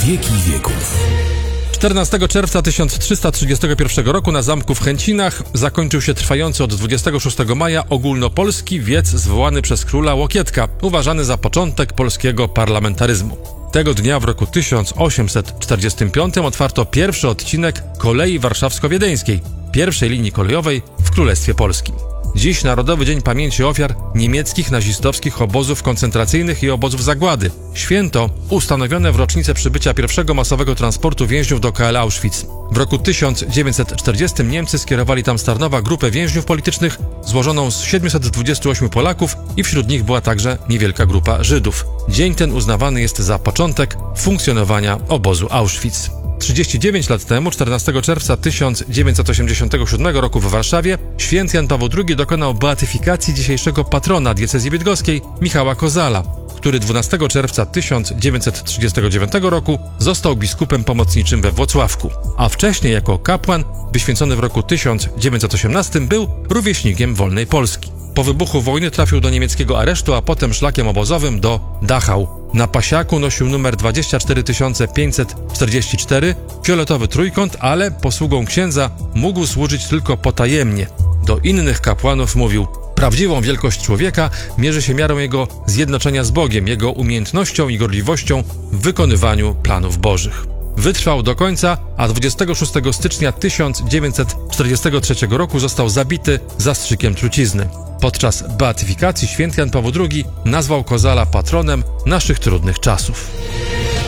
wieki wieków. 14 czerwca 1331 roku na zamku w Chęcinach zakończył się trwający od 26 maja ogólnopolski wiec zwołany przez króla Łokietka, uważany za początek polskiego parlamentaryzmu. Tego dnia w roku 1845 otwarto pierwszy odcinek kolei warszawsko-wiedeńskiej, pierwszej linii kolejowej w Królestwie Polskim. Dziś Narodowy Dzień Pamięci Ofiar niemieckich nazistowskich obozów koncentracyjnych i obozów zagłady. Święto ustanowione w rocznicę przybycia pierwszego masowego transportu więźniów do KL Auschwitz. W roku 1940 Niemcy skierowali tam z Tarnowa grupę więźniów politycznych złożoną z 728 Polaków i wśród nich była także niewielka grupa Żydów. Dzień ten uznawany jest za początek funkcjonowania obozu Auschwitz. 39 lat temu, 14 czerwca 1987 roku w Warszawie, święty Jan Paweł II dokonał beatyfikacji dzisiejszego patrona diecezji bydgoskiej, Michała Kozala, który 12 czerwca 1939 roku został biskupem pomocniczym we Włocławku, a wcześniej jako kapłan wyświęcony w roku 1918 był rówieśnikiem wolnej Polski. Po wybuchu wojny trafił do niemieckiego aresztu, a potem szlakiem obozowym do Dachau. Na pasiaku nosił numer 24544, fioletowy trójkąt, ale posługą księdza mógł służyć tylko potajemnie. Do innych kapłanów mówił: prawdziwą wielkość człowieka mierzy się miarą jego zjednoczenia z Bogiem, jego umiejętnością i gorliwością w wykonywaniu planów bożych. Wytrwał do końca, a 26 stycznia 1943 roku został zabity zastrzykiem trucizny. Podczas beatyfikacji święty Jan Paweł II nazwał Kozala patronem naszych trudnych czasów.